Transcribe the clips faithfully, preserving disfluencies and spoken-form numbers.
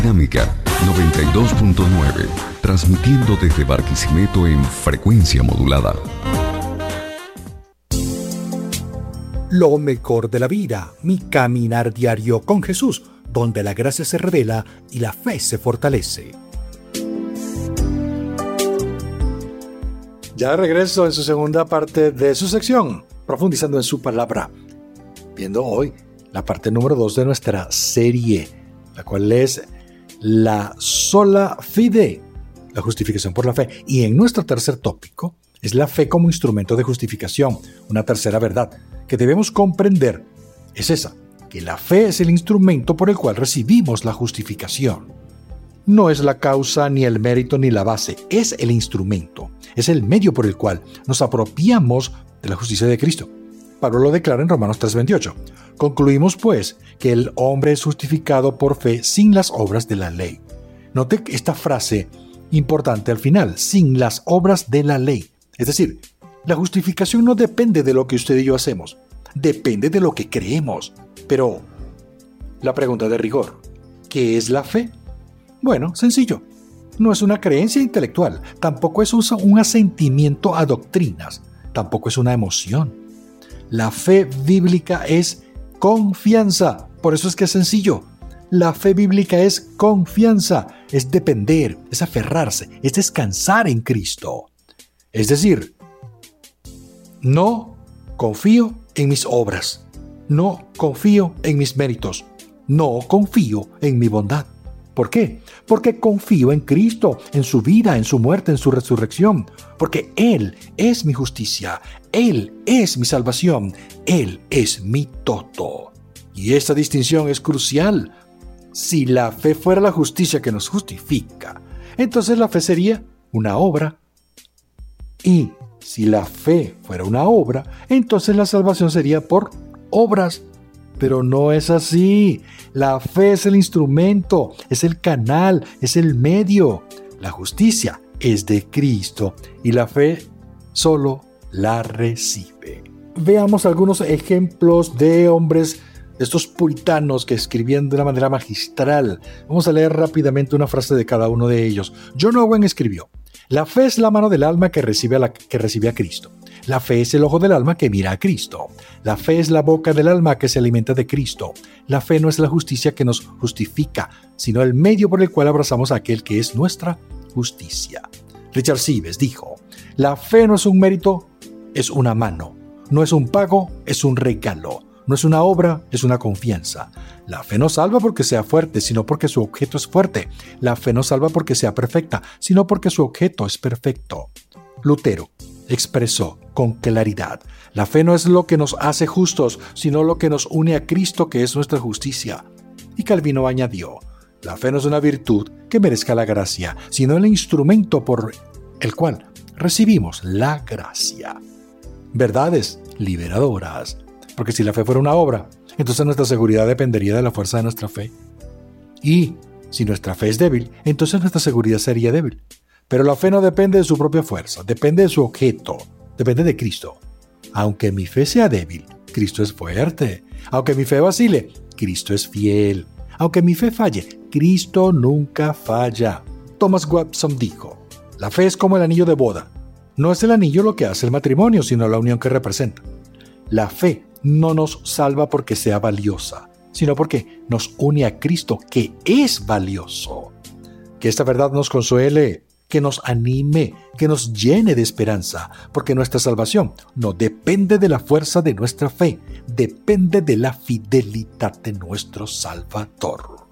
Dinámica noventa y dos punto nueve, transmitiendo desde Barquisimeto en frecuencia modulada. Lo mejor de la vida, mi caminar diario con Jesús, donde la gracia se revela y la fe se fortalece. Ya de regreso en su segunda parte de su sección, profundizando en su palabra, viendo hoy la parte número dos de nuestra serie, la cual es la sola fide, la justificación por la fe. Y en nuestro tercer tópico es la fe como instrumento de justificación, una tercera verdad que debemos comprender. Es esa, que la fe es el instrumento por el cual recibimos la justificación. No es la causa, ni el mérito, ni la base, es el instrumento, es el medio por el cual nos apropiamos de la justicia de Cristo. Pablo lo declara en Romanos tres veintiocho. Concluimos, pues, que el hombre es justificado por fe sin las obras de la ley. Note esta frase importante al final, sin las obras de la ley. Es decir, la justificación no depende de lo que usted y yo hacemos, depende de lo que creemos. Pero, la pregunta de rigor, ¿qué es la fe? Bueno, sencillo. No es una creencia intelectual, tampoco es un asentimiento a doctrinas, tampoco es una emoción. La fe bíblica es confianza, por eso es que es sencillo. La fe bíblica es confianza, es depender, es aferrarse, es descansar en Cristo. Es decir, no confío en mis obras, no confío en mis méritos, no confío en mi bondad. ¿Por qué? Porque confío en Cristo, en su vida, en su muerte, en su resurrección. Porque Él es mi justicia, Él es mi salvación, Él es mi todo. Y esta distinción es crucial. Si la fe fuera la justicia que nos justifica, entonces la fe sería una obra. Y si la fe fuera una obra, entonces la salvación sería por obras. Pero no es así. La fe es el instrumento, es el canal, es el medio. La justicia es de Cristo y la fe solo la recibe. Veamos algunos ejemplos de hombres, de estos puritanos que escribían de una manera magistral. Vamos a leer rápidamente una frase de cada uno de ellos. John Owen escribió: la fe es la mano del alma que recibe a, la, que recibe a Cristo. La fe es el ojo del alma que mira a Cristo. La fe es la boca del alma que se alimenta de Cristo. La fe no es la justicia que nos justifica, sino el medio por el cual abrazamos a aquel que es nuestra justicia. Richard Sives dijo: la fe no es un mérito, es una mano. No es un pago, es un regalo. No es una obra, es una confianza. La fe no salva porque sea fuerte, sino porque su objeto es fuerte. La fe no salva porque sea perfecta, sino porque su objeto es perfecto. Lutero expresó con claridad: la fe no es lo que nos hace justos, sino lo que nos une a Cristo, que es nuestra justicia. Y Calvino añadió: la fe no es una virtud que merezca la gracia, sino el instrumento por el cual recibimos la gracia. Verdades liberadoras. Porque si la fe fuera una obra, entonces nuestra seguridad dependería de la fuerza de nuestra fe. Y si nuestra fe es débil, entonces nuestra seguridad sería débil. Pero la fe no depende de su propia fuerza, depende de su objeto, depende de Cristo. Aunque mi fe sea débil, Cristo es fuerte. Aunque mi fe vacile, Cristo es fiel. Aunque mi fe falle, Cristo nunca falla. Thomas Watson dijo: la fe es como el anillo de boda. No es el anillo lo que hace el matrimonio, sino la unión que representa. La fe no nos salva porque sea valiosa, sino porque nos une a Cristo, que es valioso. Que esta verdad nos consuele, que nos anime, que nos llene de esperanza, porque nuestra salvación no depende de la fuerza de nuestra fe, depende de la fidelidad de nuestro Salvador.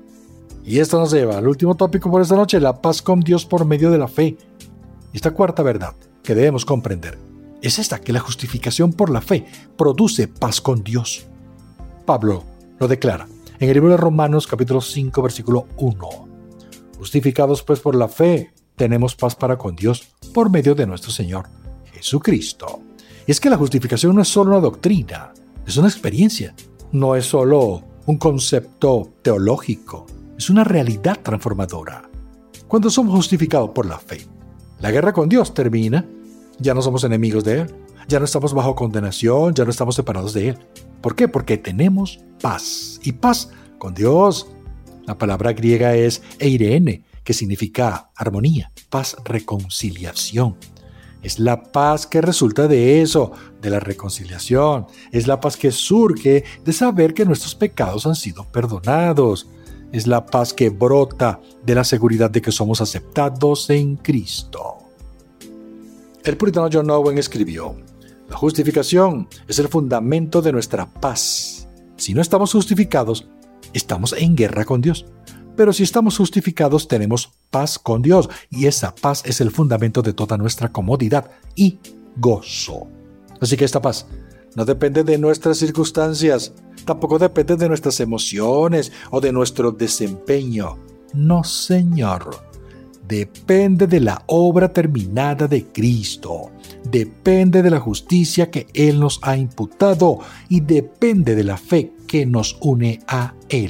Y esto nos lleva al último tópico por esta noche: la paz con Dios por medio de la fe. Esta cuarta verdad que debemos comprender es esta, que la justificación por la fe produce paz con Dios. Pablo lo declara en el libro de Romanos capítulo cinco versículo uno. Justificados pues por la fe, tenemos paz para con Dios por medio de nuestro Señor Jesucristo. Y es que la justificación no es solo una doctrina, es una experiencia, no es solo un concepto teológico, es una realidad transformadora. Cuando somos justificados por la fe, la guerra con Dios termina. Ya no somos enemigos de Él, ya no estamos bajo condenación, ya no estamos separados de Él. ¿Por qué? Porque tenemos paz, y paz con Dios. La palabra griega es eirene, que significa armonía, paz, reconciliación. Es la paz que resulta de eso, de la reconciliación. Es la paz que surge de saber que nuestros pecados han sido perdonados. Es la paz que brota de la seguridad de que somos aceptados en Cristo. El puritano John Owen escribió: la justificación es el fundamento de nuestra paz. Si no estamos justificados, estamos en guerra con Dios. Pero si estamos justificados, tenemos paz con Dios, y esa paz es el fundamento de toda nuestra comodidad y gozo. Así que esta paz no depende de nuestras circunstancias, tampoco depende de nuestras emociones o de nuestro desempeño. No, Señor. Depende de la obra terminada de Cristo, depende de la justicia que Él nos ha imputado y depende de la fe que nos une a Él.